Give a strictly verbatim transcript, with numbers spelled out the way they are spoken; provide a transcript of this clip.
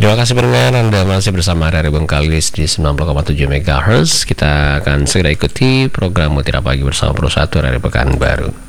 Terima kasih pendengar, Anda masih bersama R R I Bengkalis di sembilan puluh koma tujuh megahertz. Kita akan segera ikuti program Mutiara Pagi bersama Pro satu R R I Pekanbaru.